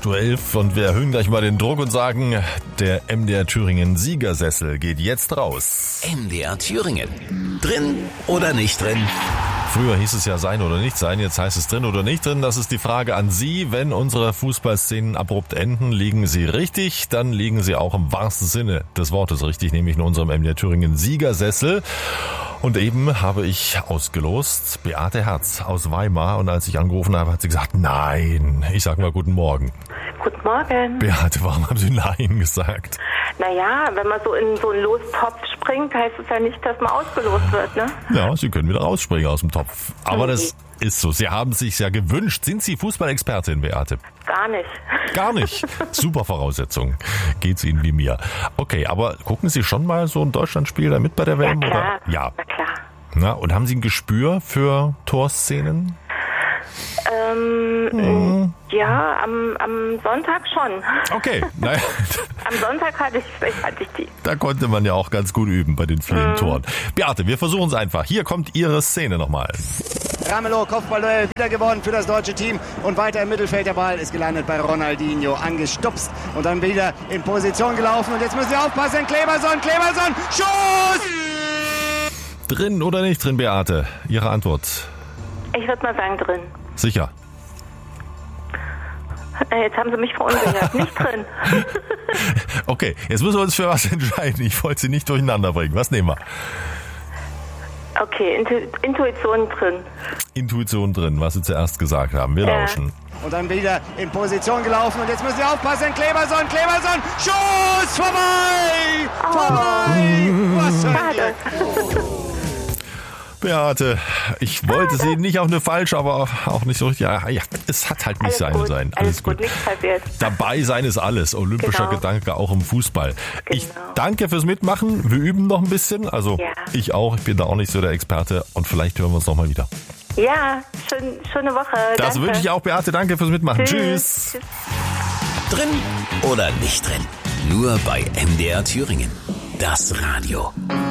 8.11 Uhr und wir erhöhen gleich mal den Druck und sagen, der MDR Thüringen Siegersessel geht jetzt raus. MDR Thüringen. Drin oder nicht drin? Früher hieß es ja sein oder nicht sein, jetzt heißt es drin oder nicht drin. Das ist die Frage an Sie. Wenn unsere Fußballszenen abrupt enden, liegen Sie richtig, dann liegen Sie auch im wahrsten Sinne des Wortes richtig, nämlich in unserem MDR Thüringen Siegersessel. Und eben habe ich ausgelost Beate Herz aus Weimar und als ich angerufen habe, hat sie gesagt, nein. Ich sage mal guten Morgen. Guten Morgen. Beate, warum haben Sie nein gesagt? Naja, wenn man so in so einen Lostopf springt, heißt es ja nicht, dass man ausgelost wird, ne? Ja, Sie können wieder rausspringen aus dem Topf. Aber das ist so. Sie haben es sich ja gewünscht. Sind Sie Fußballexpertin, Beate? Gar nicht. Gar nicht. Super Voraussetzung. Geht's Ihnen wie mir. Okay, aber gucken Sie schon mal so ein Deutschlandspiel da mit bei der WM? Ja, klar. Oder? Ja. Na klar. Na, und haben Sie ein Gespür für Torszenen? Ja, am Sonntag schon. Okay, naja. Am Sonntag hatte ich die. Da konnte man ja auch ganz gut üben bei den vielen Toren. Beate, wir versuchen es einfach. Hier kommt Ihre Szene nochmal. Ramelow, Kopfballduell, wieder gewonnen für das deutsche Team und weiter im Mittelfeld. Der Ball ist gelandet bei Ronaldinho, angestupst und dann wieder in Position gelaufen. Und jetzt müssen Sie aufpassen, Kleberson, Schuss! Drin oder nicht drin, Beate? Ihre Antwort? Ich würde mal sagen drin. Sicher. Jetzt haben Sie mich verunsichert. Nicht drin. Okay, jetzt müssen wir uns für was entscheiden. Ich wollte Sie nicht durcheinander bringen. Was nehmen wir? Okay, Intuition drin. Intuition drin, was Sie zuerst gesagt haben. Wir lauschen. Und dann wieder in Position gelaufen. Und jetzt müssen Sie aufpassen, Kleberson, Schuss! Vorbei! Was soll das? Beate, ich wollte Sie nicht auf eine falsche, aber auch nicht so richtig. Ja, es hat halt nicht sein. Alles gut, nichts passiert. Dabei sein ist alles. Olympischer Gedanke auch im Fußball. Genau. Ich danke fürs Mitmachen. Wir üben noch ein bisschen. Also ich auch. Ich bin da auch nicht so der Experte. Und vielleicht hören wir uns noch mal wieder. Ja, schöne Woche. Das wünsche ich auch, Beate. Danke fürs Mitmachen. Tschüss. Drin oder nicht drin? Nur bei MDR Thüringen. Das Radio.